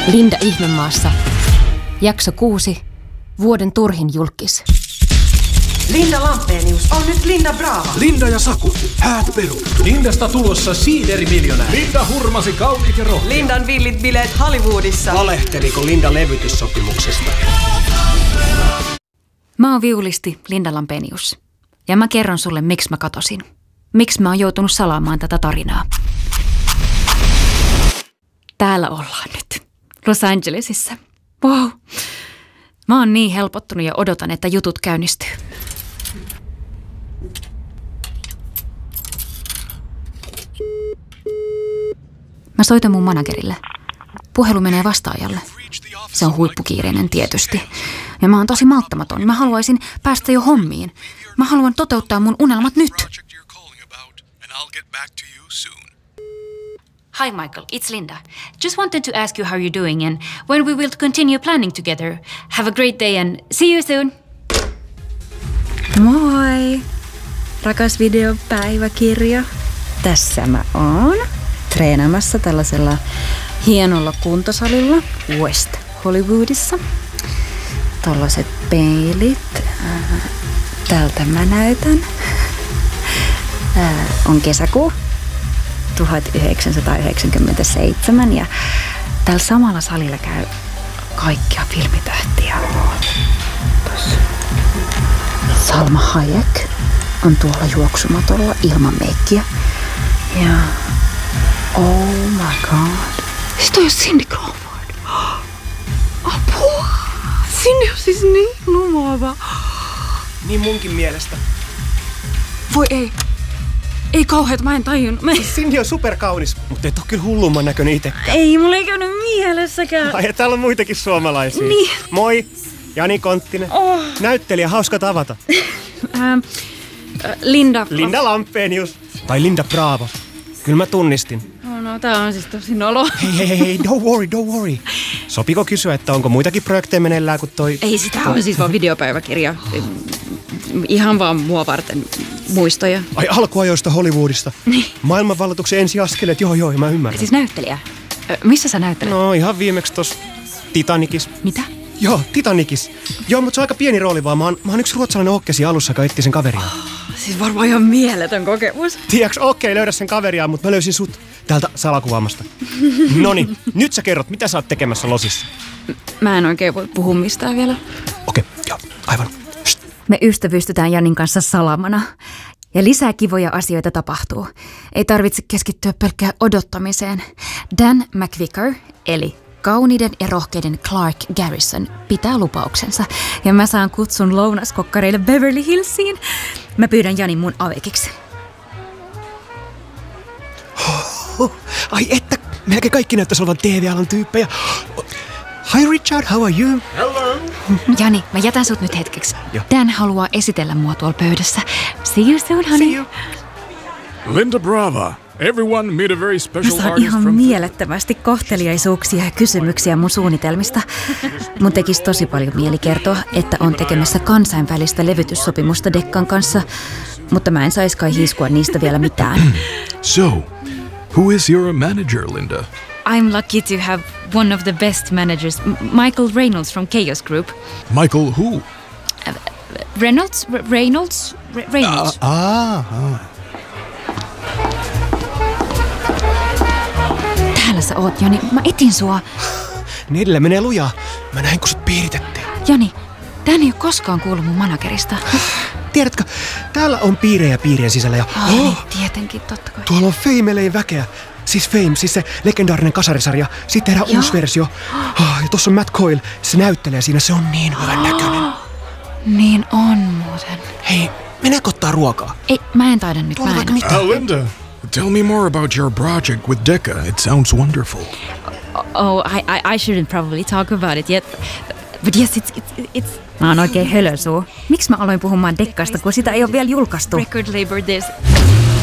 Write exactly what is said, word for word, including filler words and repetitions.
Linda Ihmemaassa. Jakso kuusi. Vuoden turhin julkis. Linda Lampenius on nyt Linda Brava. Linda ja Saku, häät peru. Lindasta tulossa siiderimiljonääri. Linda hurmasi kauniit ja rohkeat. Lindan villit bileet Hollywoodissa. Valehteliko Linda levytyssopimuksesta? Mä oon viulisti Linda Lampenius. Ja mä kerron sulle, miksi mä katosin. Miksi mä oon joutunut salaamaan tätä tarinaa. Täällä ollaan nyt. Los Angelesissa. Wow. Mä oon niin helpottunut ja odotan, että jutut käynnistyy. Mä soitan mun managerille. Puhelu menee vastaajalle. Se on huippukiireinen tietysti. Ja mä oon tosi malttamaton. Mä haluaisin päästä jo hommiin. Mä haluan toteuttaa mun unelmat nyt. Hi Michael, it's Linda. Just wanted to ask you how you're doing and when we will continue planning together. Have a great day and see you soon. Moi! Rakas videopäiväkirja. Tässä mä oon treenaamassa tällaisella hienolla kuntosalilla West Hollywoodissa. Tällaiset peilit. Tältä mä näytän. On kesäkuu tuhatyhdeksänsataayhdeksänkymmentäseitsemän ja tällä samalla salilla käy kaikkia filmitähtiä. Tuossa Salma Hayek on tuolla juoksumatolla ilman meikkiä. Ja oh my god. Siis toi on Cindy Crawford. Apua. Cindy on siis niin lumoava. Niin munkin mielestä. Voi ei. Ei kauheeta, mä en tajunnut. Mä... Cindy on superkaunis, mutta et oo kyllä hullumman näköinen itekään. Ei, mulla ei käynyt mielessäkään. Ai, ja täällä on muitakin suomalaisia. Niin. Moi, Jani Konttinen. Oh. Näyttelijä, hauska tavata. ähm, Linda. Linda Lampenius. Tai Linda Bravo. Kyllä mä tunnistin. Oh, no, tää on siis tosi nolo. Hei, hei, hei, don't worry, don't worry. Sopiko kysyä, että onko muitakin projekteja meneillään kuin toi... Ei, sitä on siis vaan videopäiväkirja. Ihan vaan mua varten muistoja. Ai, alkuajoista Hollywoodista. Niin. Maailmanvalloituksen ensiaskeleet, joo joo, mä ymmärrän. Siis näyttelijä. Ö, missä sä näyttelet? No ihan viimeksi tossa Titanicissa. Mitä? Joo, Titanicissa. Joo, mutta se on aika pieni rooli vaan. Mä oon, mä oon yksi ruotsalainen okkesi alussa, joka etti sen kaveria. Oh, siis varmaan ihan mieletön kokemus. Tiedäks, okei, löydä sen kaveria, mutta mä löysin sut täältä salakuvaamasta. Noniin, nyt sä kerrot, mitä sä oot tekemässä Losissa? Mä en oikein voi puhua mistään vielä. Okei, joo, aivan. Shht. Me ystävystytään Janin kanssa salamana. Ja lisää kivoja asioita tapahtuu. Ei tarvitse keskittyä pelkkään odottamiseen. Dan McVicker, eli kauniiden ja rohkeiden Clark Garrison, pitää lupauksensa. Ja mä saan kutsun lounaskokkareille Beverly Hillsiin. Mä pyydän Janin mun avekiksi. Oh, ai että, melkein kaikki näyttäisi olevan T V-alan tyyppejä. Hi Richard, how are you? Hello. Jani, mä jätän sut nyt hetkeksi. Jo. Dan haluaa esitellä mua tuolla pöydässä. See you soon, honey. See you. Linda Brava. Everyone meet a very Mä special saan artist ihan from... mielettömästi kohteliaisuuksia ja kysymyksiä mun suunnitelmista. Mun tekisi tosi paljon mieli kertoa, että on tekemässä kansainvälistä levytyssopimusta Dekkan kanssa, mutta mä en sais kai hiiskua niistä vielä mitään. So, who is your manager, Linda? I'm lucky to have one of the best managers, M- Michael Reynolds from Chaos Group. Michael who? Uh, Reynolds? R- Reynolds? R- Reynolds. Ah, ah. Täällä sä oot, Jani. Mä etin sua. Nedellä menee lujaa. Mä näin, kun sut piiritettiin. Jani, Dan ei ole koskaan kuullut mun managerista. Tiedätkö, täällä on piirejä piirien sisällä ja... Oh, niin, tietenkin, totta kai. Tuolla on Famelein väkeä. Siis Fame, siis se legendaarinen kasarisarja. Sitten tehdään uusi versio. Oh, ja tossa on Matt Coyle. Se näyttelee siinä. Se on niin hyvän näköinen. Niin on muuten. Hei, mennäänkö ottaa ruokaa? Ei, mä en taida nyt. Tuolla Mä vaikka en. mitään. Uh, Linda, tell me more about your project with Decca. It sounds wonderful. Oh, I, I, I shouldn't probably talk about it yet. But yes, it's, it's, it's... Mä oon oikein hölösuu. Miksi mä aloin puhumaan Dekkasta, kun sitä ei ole vielä julkaistu? Record label this.